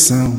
coração,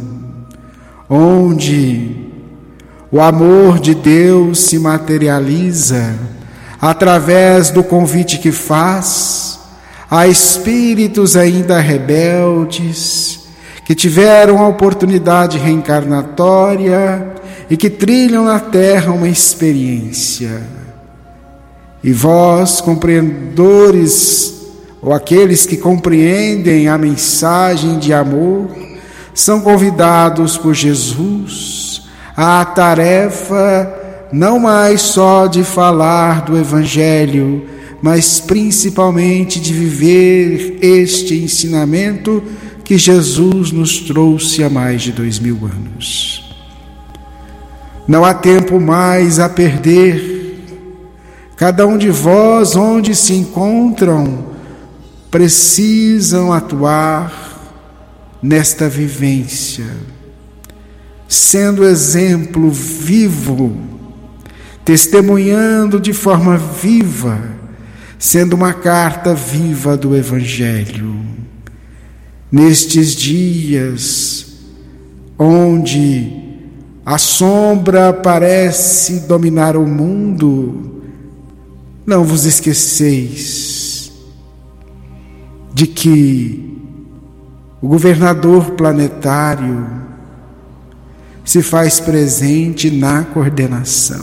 onde o amor de Deus se materializa através do convite que faz a espíritos ainda rebeldes, que tiveram a oportunidade reencarnatória e que trilham na terra uma experiência. E vós, compreendedores, ou aqueles que compreendem a mensagem de amor, são convidados por Jesus à tarefa não mais só de falar do Evangelho, mas principalmente de viver este ensinamento que Jesus nos trouxe há mais de 2000 anos. Não há tempo mais a perder. Cada um de vós, onde se encontram, precisam atuar nesta vivência, sendo exemplo vivo, testemunhando de forma viva, sendo uma carta viva do Evangelho. Nestes dias, onde a sombra parece dominar o mundo, não vos esqueceis de que o governador planetário se faz presente na coordenação.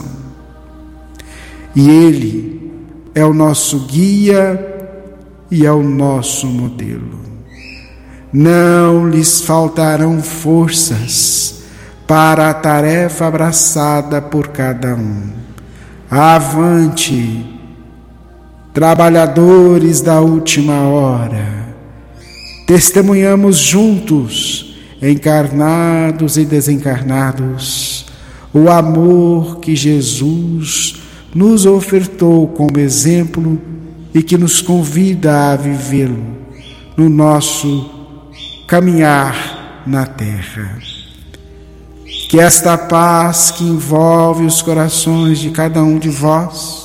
E ele é o nosso guia e é o nosso modelo. Não lhes faltarão forças para a tarefa abraçada por cada um. Avante, trabalhadores da última hora, testemunhamos juntos, encarnados e desencarnados, o amor que Jesus nos ofertou como exemplo e que nos convida a vivê-lo no nosso caminhar na terra. Que esta paz que envolve os corações de cada um de vós